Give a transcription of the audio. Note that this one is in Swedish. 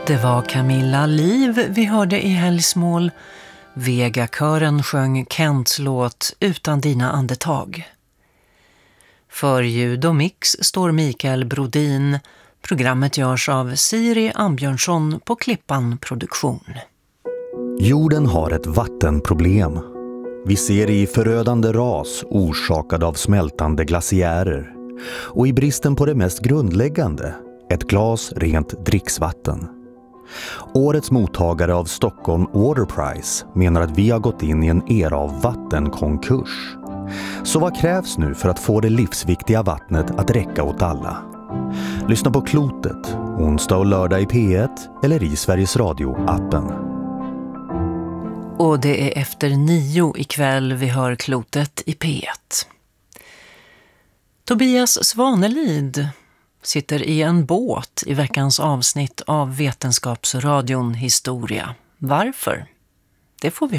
Det var Camilla Liv vi hörde i Helgsmål. Vegakören sjöng Kents låt Utan dina andetag. För ljud och mix står Mikael Brodin. Programmet görs av Siri Ambjörnsson på Klippan Produktion. Jorden har ett vattenproblem. Vi ser i förödande ras orsakad av smältande glaciärer. Och i bristen på det mest grundläggande, ett glas rent dricksvatten. Årets mottagare av Stockholm Water Prize menar att vi har gått in i en era av vattenkonkurs. Så vad krävs nu för att få det livsviktiga vattnet att räcka åt alla? Lyssna på Klotet, onsdag och lördag i P1 eller i Sveriges Radio-appen. Och det är efter 9 ikväll vi hör Klotet i P1. Tobias Svanelid sitter i en båt i veckans avsnitt av Vetenskapsradion Historia. Varför? Det får vi